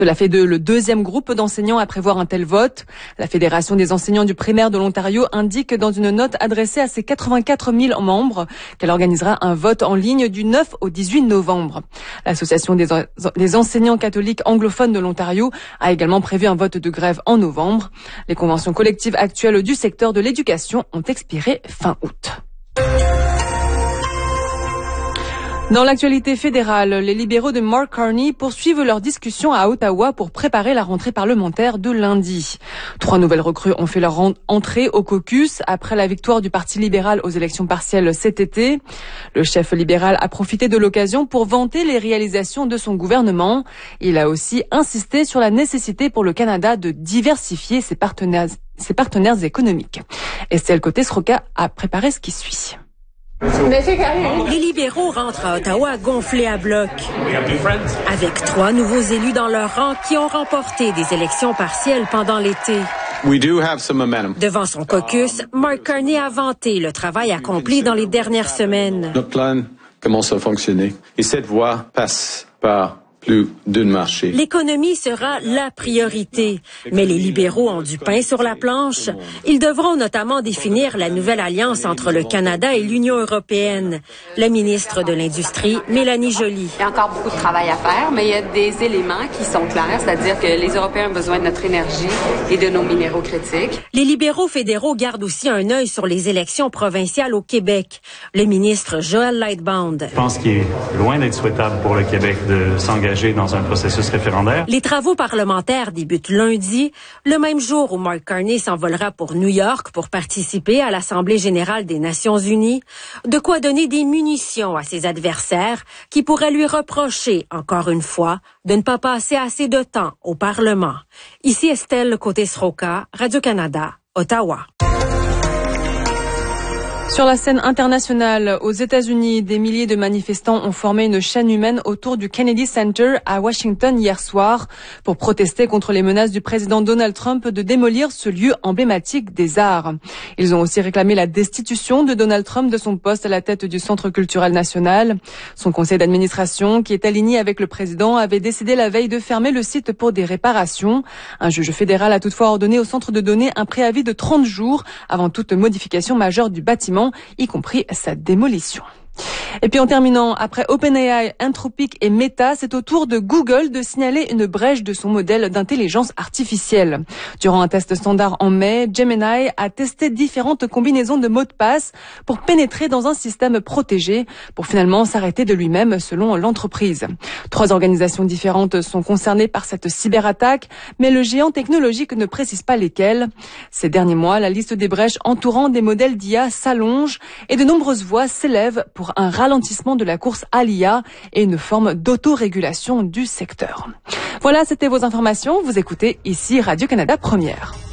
Cela fait le deuxième groupe d'enseignants à prévoir un tel vote. La Fédération des enseignants du primaire de l'Ontario indique dans une note adressée à ses 84 000 membres qu'elle organisera un vote en ligne du 9 au 18 novembre. L'Association des enseignants catholiques anglophones de l'Ontario a également prévu un vote de grève en novembre. Les conventions collectives actuelles du secteur de l'éducation ont expiré fin août. Dans l'actualité fédérale, les libéraux de Mark Carney poursuivent leurs discussions à Ottawa pour préparer la rentrée parlementaire de lundi. 3 nouvelles recrues ont fait leur entrée au caucus après la victoire du Parti libéral aux élections partielles cet été. Le chef libéral a profité de l'occasion pour vanter les réalisations de son gouvernement. Il a aussi insisté sur la nécessité pour le Canada de diversifier ses partenaires économiques. Estelle Côté-Sroka a préparé ce qui suit. Les libéraux rentrent à Ottawa gonflés à bloc, avec 3 nouveaux élus dans leur rang qui ont remporté des élections partielles pendant l'été. Devant son caucus, Mark Carney a vanté le travail accompli dans les dernières semaines. Notre plan commence à fonctionner et cette voie passe par plus d'un marché. L'économie sera la priorité, mais les libéraux ont du pain sur la planche. Ils devront notamment définir la nouvelle alliance entre le Canada et l'Union européenne. La ministre de l'Industrie, Mélanie Joly. Il y a encore beaucoup de travail à faire, mais il y a des éléments qui sont clairs, c'est-à-dire que les Européens ont besoin de notre énergie et de nos minéraux critiques. Les libéraux fédéraux gardent aussi un œil sur les élections provinciales au Québec. Le ministre Joël Lightbound. Je pense qu'il est loin d'être souhaitable pour le Québec de s'engager dans un processus référendaire. Les travaux parlementaires débutent lundi, le même jour où Mark Carney s'envolera pour New York pour participer à l'Assemblée générale des Nations unies. De quoi donner des munitions à ses adversaires qui pourraient lui reprocher, encore une fois, de ne pas passer assez de temps au Parlement. Ici Estelle Côté-Sroka, Radio-Canada, Ottawa. Sur la scène internationale, aux États-Unis, des milliers de manifestants ont formé une chaîne humaine autour du Kennedy Center à Washington hier soir pour protester contre les menaces du président Donald Trump de démolir ce lieu emblématique des arts. Ils ont aussi réclamé la destitution de Donald Trump de son poste à la tête du Centre culturel national. Son conseil d'administration, qui est aligné avec le président, avait décidé la veille de fermer le site pour des réparations. Un juge fédéral a toutefois ordonné au centre de donner un préavis de 30 jours avant toute modification majeure du bâtiment, y compris sa démolition. Et puis en terminant, après OpenAI, Anthropic et Meta, c'est au tour de Google de signaler une brèche de son modèle d'intelligence artificielle. Durant un test standard en mai, Gemini a testé différentes combinaisons de mots de passe pour pénétrer dans un système protégé, pour finalement s'arrêter de lui-même selon l'entreprise. 3 organisations différentes sont concernées par cette cyberattaque, mais le géant technologique ne précise pas lesquelles. Ces derniers mois, la liste des brèches entourant des modèles d'IA s'allonge et de nombreuses voix s'élèvent pour un ralentissement de la course à l'IA et une forme d'autorégulation du secteur. Voilà, c'était vos informations. Vous écoutez ici Radio-Canada Première.